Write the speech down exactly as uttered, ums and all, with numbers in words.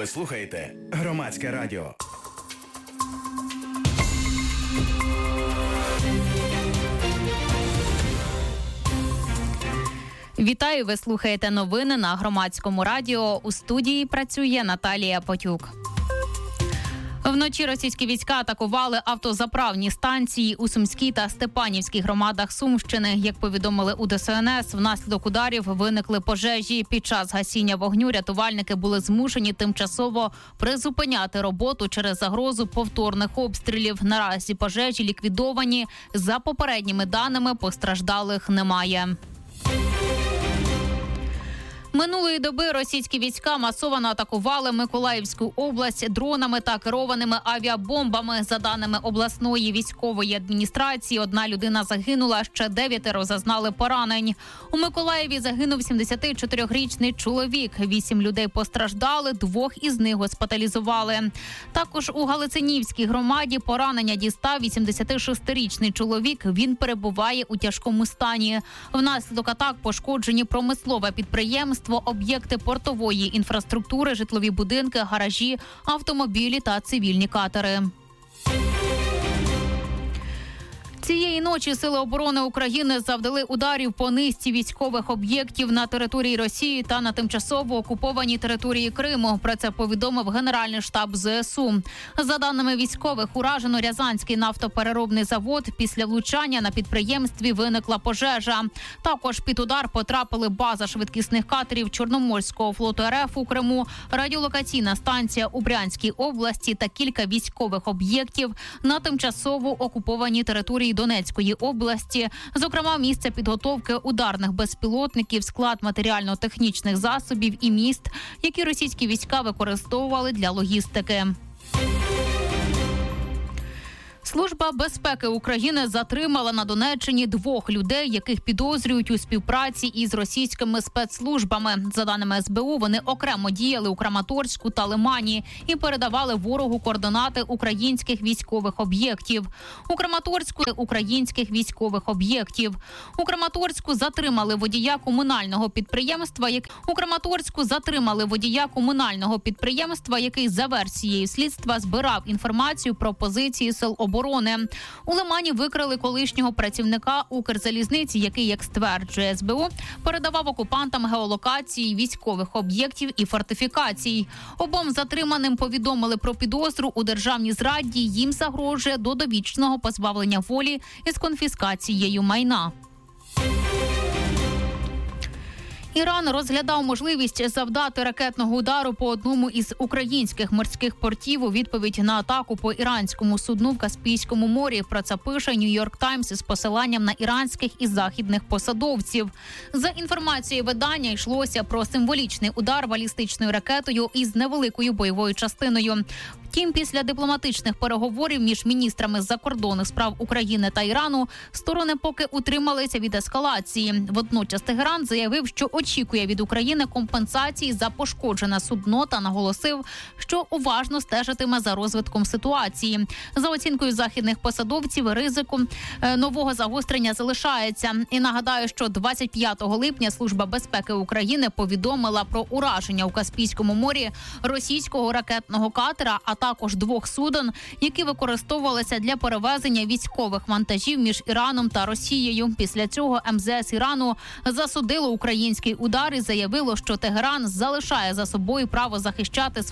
Ви слухаєте Громадське радіо. Вітаю, ви слухаєте новини на Громадському радіо. У студії працює Наталія Потюк. Вночі російські війська атакували автозаправні станції у Сумській та Степанівській громадах Сумщини. Як повідомили у Де Ес Ен Ес, внаслідок ударів виникли пожежі. Під час гасіння вогню рятувальники були змушені тимчасово призупиняти роботу через загрозу повторних обстрілів. Наразі пожежі ліквідовані. За попередніми даними, постраждалих немає. Минулої доби російські війська масово атакували Миколаївську область дронами та керованими авіабомбами. За даними обласної військової адміністрації, одна людина загинула, ще дев'ятеро зазнали поранень. У Миколаєві загинув сімдесятичотирирічний чоловік. Вісім людей постраждали, двох із них госпіталізували. Також у Галицинівській громаді поранення дістав вісімдесятишестирічний чоловік. Він перебуває у тяжкому стані. Внаслідок атак пошкоджені промислове підприємство, об'єкти портової інфраструктури, житлові будинки, гаражі, автомобілі та цивільні катери. Цієї ночі Сили оборони України завдали ударів по низці військових об'єктів на території Росії та на тимчасово окупованій території Криму. Про це повідомив Генеральний штаб Зе Ес У. За даними військових, уражено Рязанський нафтопереробний завод. Після влучання на підприємстві виникла пожежа. Також під удар потрапили база швидкісних катерів Чорноморського флоту Ер Еф у Криму, радіолокаційна станція у Брянській області та кілька військових об'єктів на тимчасово окупованій території Донецької області, зокрема місце підготовки ударних безпілотників, склад матеріально-технічних засобів і міст, які російські війська використовували для логістики. Служба безпеки України затримала на Донеччині двох людей, яких підозрюють у співпраці із російськими спецслужбами. За даними Ес Бе У, вони окремо діяли у Краматорську та Лимані і передавали ворогу координати українських військових об'єктів. У Краматорську – українських військових об'єктів. У Краматорську затримали водія комунального підприємства, як... у Краматорську затримали водія комунального підприємства, який за версією слідства збирав інформацію про позиції сил оборони. У Лимані викрили колишнього працівника Укрзалізниці, який, як стверджує Ес Бе У, передавав окупантам геолокації військових об'єктів і фортифікацій. Обом затриманим повідомили про підозру у державній зраді. Їм загрожує до довічного позбавлення волі із конфіскацією майна. Іран розглядав можливість завдати ракетного удару по одному із українських морських портів у відповідь на атаку по іранському судну в Каспійському морі. Про це пише Нью-Йорк Таймс із посиланням на іранських і західних посадовців. За інформацією видання, йшлося про символічний удар балістичною ракетою із невеликою бойовою частиною. Втім, після дипломатичних переговорів між міністрами закордонних справ України та Ірану сторони поки утрималися від ескалації. Водночас Тегеран заявив, що очікує від України компенсації за пошкоджене судно та наголосив, що уважно стежитиме за розвитком ситуації. За оцінкою західних посадовців, ризику нового загострення залишається. І нагадаю, що двадцять п'ятого липня Служба безпеки України повідомила про ураження у Каспійському морі російського ракетного катера, а також двох суден, які використовувалися для перевезення військових вантажів між Іраном та Росією. Після цього Ем Зе Ес Ірану засудило український удар і заявило, що Тегеран залишає за собою право захищати